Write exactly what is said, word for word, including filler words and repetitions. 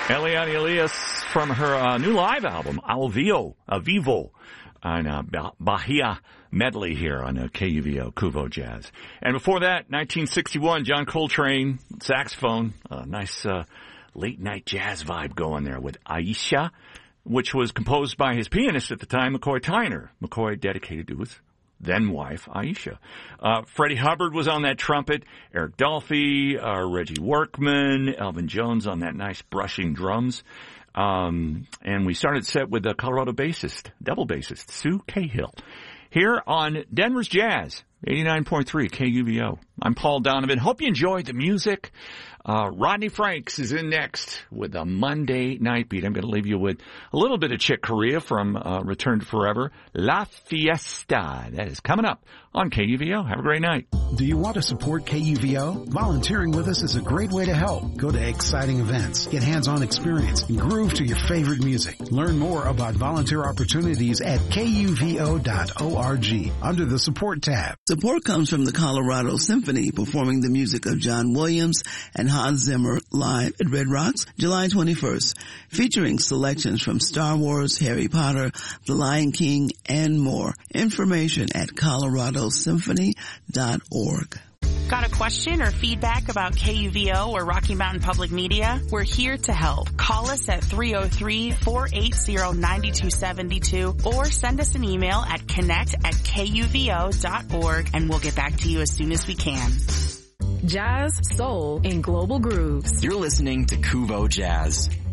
Eliane Elias from her uh, new live album, Al Vivo, uh, Vivo, on uh, Bahia medley here on uh, K U V O, Kuvo Jazz. And before that, nineteen sixty-one, John Coltrane, saxophone, a nice uh, late-night jazz vibe going there with Aisha, which was composed by his pianist at the time, McCoy Tyner. McCoy dedicated to his then-wife, Aisha. Uh, Freddie Hubbard was on that trumpet, Eric Dolphy, uh, Reggie Workman, Elvin Jones on that nice brushing drums. Um, and we started set with the Colorado bassist, double bassist, Sue Cahill. Here on Denver's Jazz, eighty-nine point three K U V O. I'm Paul Donovan. Hope you enjoyed the music. Uh, Rodney Franks is in next with a Monday Night Beat. I'm going to leave you with a little bit of Chick Corea from uh, Return to Forever. La Fiesta. That is coming up on K U V O. Have a great night. Do you want to support K U V O? Volunteering with us is a great way to help. Go to exciting events, get hands-on experience, and groove to your favorite music. Learn more about volunteer opportunities at K U V O dot org under the Support tab. Support comes from the Colorado Symphony, performing the music of John Williams and Hans Zimmer live at Red Rocks July twenty-first, featuring selections from Star Wars, Harry Potter, The Lion King, and more. Information at colorado symphony dot org. Got a question or feedback about K U V O or Rocky Mountain Public Media? We're here to help. Call us at three oh three, four eight zero, nine two seven two or send us an email at connect at K U V O dot org and we'll get back to you as soon as we can. Jazz, soul, and global grooves. You're listening to Kuvo Jazz.